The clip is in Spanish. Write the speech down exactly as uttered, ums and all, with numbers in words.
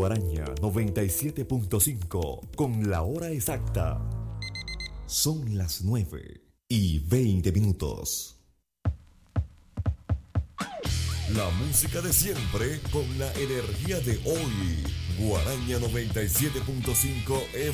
Guaraña noventa y siete punto cinco con la hora exacta. Son las nueve y veinte minutos. La música de siempre con la energía de hoy. Guaraña noventa y siete punto cinco